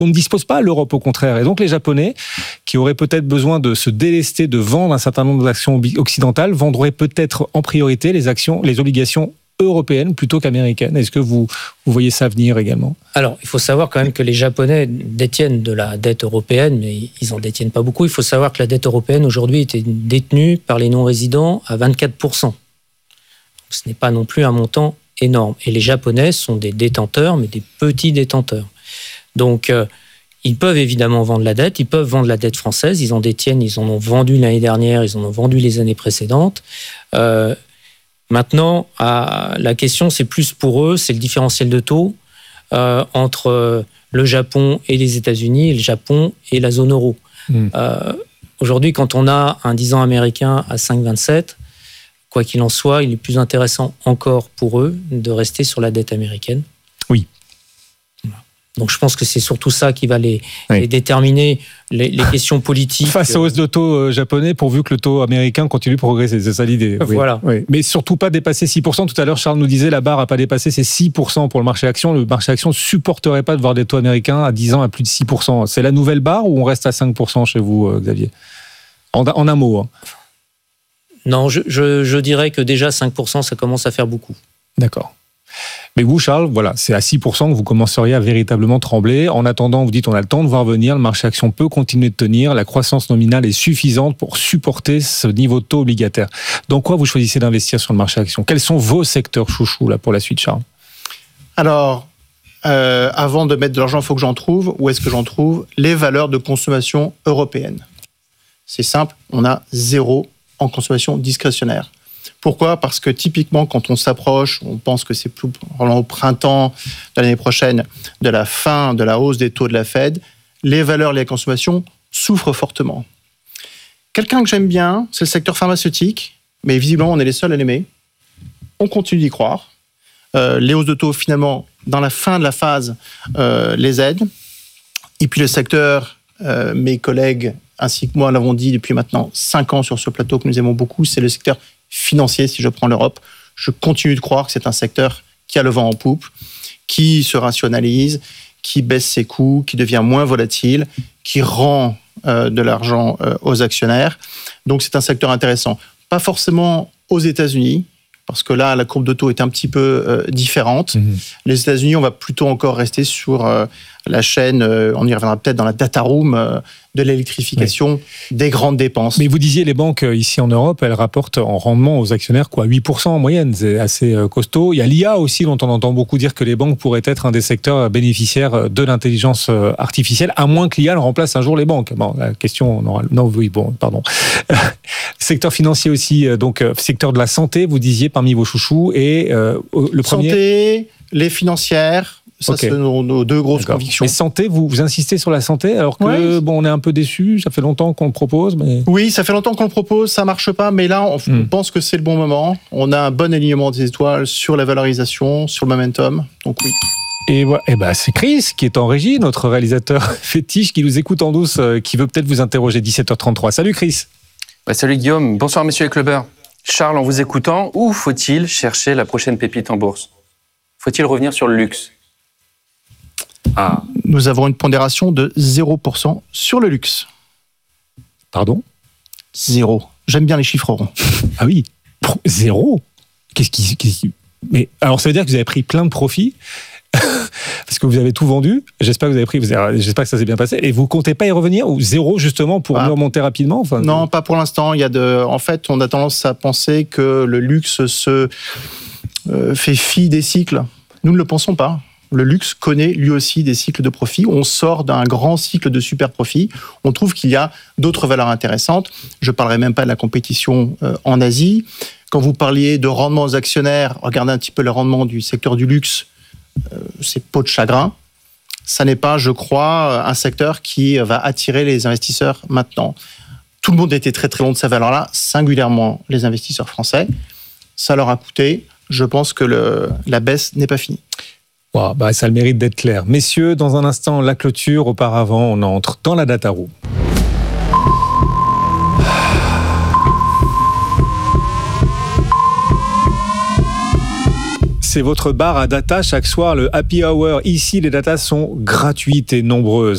on ne dispose pas à l'Europe, au contraire. Et donc les Japonais, qui auraient peut-être besoin de se délester, de vendre un certain nombre d'actions occidentales, vendraient peut-être en priorité les obligations européennes plutôt qu'américaines. Est-ce que vous voyez ça venir également ? Alors, il faut savoir quand même que les Japonais détiennent de la dette européenne, mais ils n'en détiennent pas beaucoup. Il faut savoir que la dette européenne, aujourd'hui, était détenue par les non-résidents à 24%. Donc, ce n'est pas non plus un montant énorme. Et les Japonais sont des détenteurs, mais des petits détenteurs. Donc, ils peuvent évidemment vendre la dette. Ils peuvent vendre la dette française. Ils en détiennent. Ils en ont vendu l'année dernière. Ils en ont vendu les années précédentes. Maintenant, la question, c'est plus pour eux, c'est le différentiel de taux entre le Japon et les États-Unis, et le Japon et la zone euro. Aujourd'hui, quand on a un 10 ans américain à 5,27, quoi qu'il en soit, il est plus intéressant encore pour eux de rester sur la dette américaine. Oui. Donc je pense que c'est surtout ça qui va les déterminer, les questions politiques. Face aux hausses de taux japonais, pourvu que le taux américain continue de progresser, c'est ça l'idée. Voilà. Oui. Mais surtout pas dépasser 6%. Tout à l'heure, Charles nous disait, la barre n'a pas dépassé, c'est 6% pour le marché action. Le marché action ne supporterait pas de voir des taux américains à 10 ans à plus de 6%. C'est la nouvelle barre ou on reste à 5% chez vous, Xavier ? En un mot. Hein. Non, je dirais que déjà 5%, ça commence à faire beaucoup. D'accord. Mais vous, Charles, voilà, c'est à 6% que vous commenceriez à véritablement trembler. En attendant, vous dites, on a le temps de voir venir, le marché action peut continuer de tenir, la croissance nominale est suffisante pour supporter ce niveau de taux obligataire. Dans quoi vous choisissez d'investir sur le marché action ? Quels sont vos secteurs chouchous là, pour la suite, Charles ? Alors, avant de mettre de l'argent, il faut que j'en trouve. Où est-ce que j'en trouve ? Les valeurs de consommation européennes. C'est simple, on a 0 en consommation discrétionnaire. Pourquoi ? Parce que typiquement, quand on s'approche, on pense que c'est plus au printemps de l'année prochaine, de la fin de la hausse des taux de la Fed, les valeurs liées à la consommation souffrent fortement. Quelqu'un que j'aime bien, c'est le secteur pharmaceutique, mais visiblement, on est les seuls à l'aimer. On continue d'y croire. Les hausses de taux, finalement, dans la fin de la phase, les aident. Et puis le secteur, mes collègues ainsi que moi l'avons dit depuis maintenant 5 ans sur ce plateau que nous aimons beaucoup, c'est le secteur financier, si je prends l'Europe. Je continue de croire que c'est un secteur qui a le vent en poupe, qui se rationalise, qui baisse ses coûts, qui devient moins volatile, qui rend de l'argent aux actionnaires. Donc c'est un secteur intéressant. Pas forcément aux États-Unis, parce que là, la courbe de taux est un petit peu différente. Les États-Unis, on va plutôt encore rester sur la chaîne, on y reviendra peut-être dans la data room, de l'électrification des grandes dépenses. Mais vous disiez, les banques ici en Europe, elles rapportent en rendement aux actionnaires 8% en moyenne, c'est assez costaud. Il y a l'IA aussi, dont on entend beaucoup dire que les banques pourraient être un des secteurs bénéficiaires de l'intelligence artificielle, à moins que l'IA ne remplace un jour les banques. Bon, la question, pardon. Secteur financier aussi, donc secteur de la santé, vous disiez, parmi vos chouchous, et le premier... Santé, les financières... Ça, c'est nos 2 grosses convictions. Mais santé, vous insistez sur la santé, alors que on est un peu déçus, ça fait longtemps qu'on le propose. Mais... Oui, ça fait longtemps qu'on le propose, ça marche pas, mais là, on pense que c'est le bon moment. On a un bon alignement des étoiles sur la valorisation, sur le momentum, donc oui. Et c'est Chris qui est en régie, notre réalisateur fétiche, qui nous écoute en douce, qui veut peut-être vous interroger. 17h33. Salut Chris. Salut Guillaume, bonsoir messieurs les clubbers. Charles, en vous écoutant, où faut-il chercher la prochaine pépite en bourse ? Faut-il revenir sur le luxe ? Nous avons une pondération de 0% sur le luxe. Pardon ? 0. J'aime bien les chiffres ronds. Ah oui, 0 ? Mais alors ça veut dire que vous avez pris plein de profits parce que vous avez tout vendu. J'espère que ça s'est bien passé. Et vous comptez pas y revenir ou 0 justement pour remonter rapidement ? Non, pas pour l'instant. En fait, on a tendance à penser que le luxe se fait fi des cycles. Nous ne le pensons pas. Le luxe connaît lui aussi des cycles de profit. On sort d'un grand cycle de super profit. On trouve qu'il y a d'autres valeurs intéressantes. Je ne parlerai même pas de la compétition en Asie. Quand vous parliez de rendement aux actionnaires, regardez un petit peu le rendement du secteur du luxe. C'est peau de chagrin. Ça n'est pas, je crois, un secteur qui va attirer les investisseurs maintenant. Tout le monde était très très long de ces valeurs-là, singulièrement les investisseurs français. Ça leur a coûté. Je pense que la baisse n'est pas finie. Wow, ça a le mérite d'être clair. Messieurs, dans un instant, la clôture. Auparavant, on entre dans la data room. C'est votre bar à data chaque soir, le happy hour. Ici, les datas sont gratuites et nombreuses.